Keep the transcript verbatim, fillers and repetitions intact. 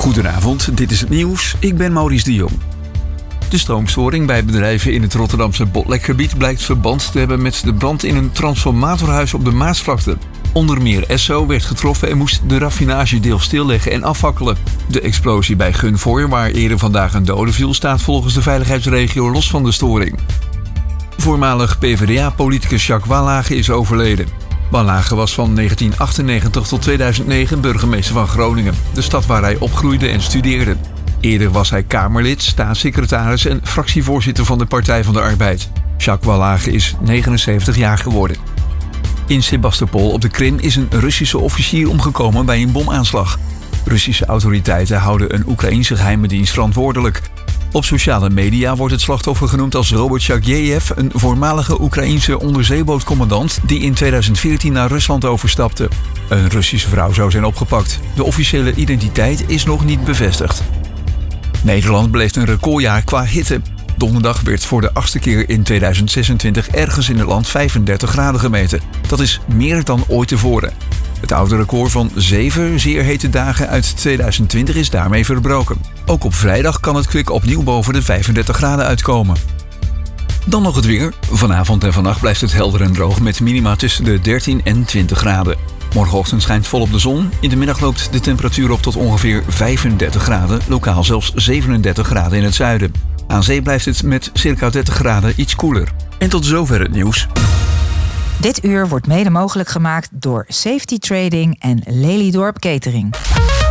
Goedenavond, dit is het nieuws. Ik ben Maurice de Jong. De stroomstoring bij bedrijven in het Rotterdamse Botlekgebied blijkt verband te hebben met de brand in een transformatorhuis op de Maasvlakte. Onder meer Esso werd getroffen en moest de raffinagedeel stilleggen en afvakkelen. De explosie bij Gunvoor, waar eerder vandaag een dode viel, staat volgens de veiligheidsregio los van de storing. Voormalig P v d A-politicus Jacques Wallage is overleden. Wallage was van negentien achtennegentig tot tweeduizend negen burgemeester van Groningen, de stad waar hij opgroeide en studeerde. Eerder was hij Kamerlid, staatssecretaris en fractievoorzitter van de Partij van de Arbeid. Jacques Wallage is negenenzeventig jaar geworden. In Sebastopol op de Krim is een Russische officier omgekomen bij een bomaanslag. Russische autoriteiten houden een Oekraïense geheime dienst verantwoordelijk. Op sociale media wordt het slachtoffer genoemd als Robert Shagyev, een voormalige Oekraïense onderzeebootcommandant die in tweeduizend veertien naar Rusland overstapte. Een Russische vrouw zou zijn opgepakt. De officiële identiteit is nog niet bevestigd. Nederland beleeft een recordjaar qua hitte. Donderdag werd voor de achtste keer in tweeduizend zesentwintig ergens in het land vijfendertig graden gemeten. Dat is meer dan ooit tevoren. Het oude record van zeven zeer hete dagen uit tweeduizend twintig is daarmee verbroken. Ook op vrijdag kan het kwik opnieuw boven de vijfendertig graden uitkomen. Dan nog het weer. Vanavond en vannacht blijft het helder en droog met minima tussen de dertien en twintig graden. Morgenochtend schijnt volop de zon. In de middag loopt de temperatuur op tot ongeveer vijfendertig graden, lokaal zelfs zevenendertig graden in het zuiden. Aan zee blijft het met circa dertig graden iets koeler. En tot zover het nieuws. Dit uur wordt mede mogelijk gemaakt door Safety Trading en Lelydorp Catering.